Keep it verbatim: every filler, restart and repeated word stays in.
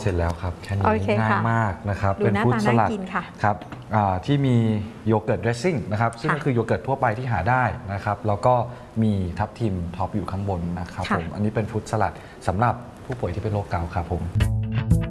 เสร็จแล้วครับแค่นี้โอเคง่ายค่ะมากนะครับดูเป็นหน้าฟรุตตาสน่าลัดกินค่ะครับอ่าที่มีโยเกิร์ตเดรสซิ่งนะครับซึ่งค่ะก็คือโยเกิร์ตทั่วไปที่หาได้นะครับแล้วก็มีทับทิมท็อปอยู่ข้างบนนะครับค่ะผมอันนี้เป็นฟรุตสลัดสำหรับผู้ป่วยที่เป็นโรคเกาต์ครับผม